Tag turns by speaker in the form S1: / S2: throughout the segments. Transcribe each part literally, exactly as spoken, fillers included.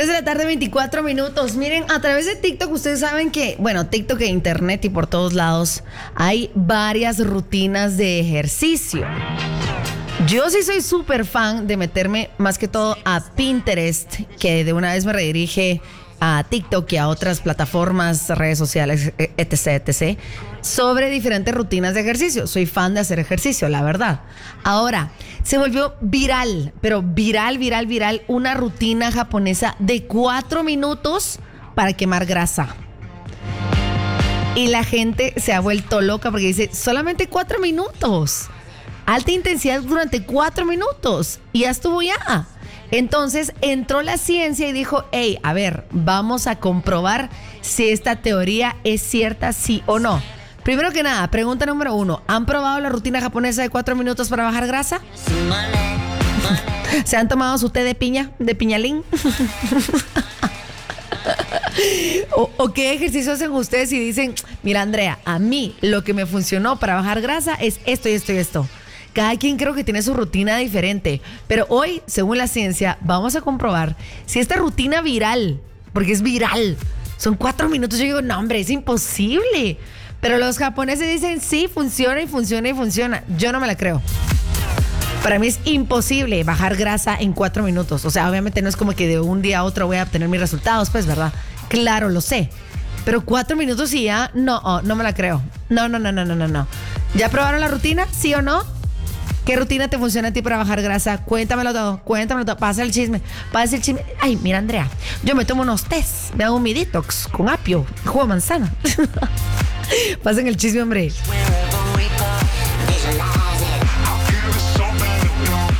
S1: tres de la tarde, veinticuatro minutos. Miren, a través de TikTok, ustedes saben que, bueno, TikTok e internet y por todos lados, hay varias rutinas de ejercicio. Yo sí soy súper fan de meterme más que todo a Pinterest, que de una vez me redirige a TikTok y a otras plataformas, redes sociales, etc, etc, sobre diferentes rutinas de ejercicio. Soy fan de hacer ejercicio, la verdad. Ahora, se volvió viral, pero viral, viral, viral, una rutina japonesa de cuatro minutos para quemar grasa. Y la gente se ha vuelto loca porque dice, solamente cuatro minutos. Alta intensidad durante cuatro minutos. Y ya estuvo ya. Entonces entró la ciencia y dijo, hey, a ver, vamos a comprobar si esta teoría es cierta, sí o no. Primero que nada, pregunta número uno, ¿han probado la rutina japonesa de cuatro minutos para bajar grasa? ¿Se han tomado su té de piña, de piñalín? ¿O, ¿O qué ejercicio hacen ustedes y dicen, mira, Andrea, a mí lo que me funcionó para bajar grasa es esto y esto y esto? Cada quien creo que tiene su rutina diferente, pero hoy, según la ciencia, vamos a comprobar si esta rutina viral, porque es viral, son cuatro minutos, yo digo, no hombre, es imposible, pero los japoneses dicen, sí, funciona y funciona y funciona, yo no me la creo. Para mí es imposible bajar grasa en cuatro minutos, o sea, obviamente no es como que de un día a otro voy a obtener mis resultados, pues, ¿verdad? Claro, lo sé, pero cuatro minutos y ya, no, oh, no me la creo, no, no, no, no, no, no, no. ¿Ya probaron la rutina? ¿Sí o no? ¿Qué rutina te funciona a ti para bajar grasa? Cuéntamelo todo, cuéntamelo todo. Pasa el chisme, pasa el chisme. Ay, mira, Andrea, yo me tomo unos test, me hago mi detox con apio, jugo de manzana. Pasen el chisme, hombre.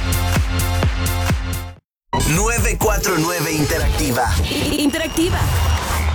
S2: nueve cuatro nueve Interactiva.
S3: Interactiva.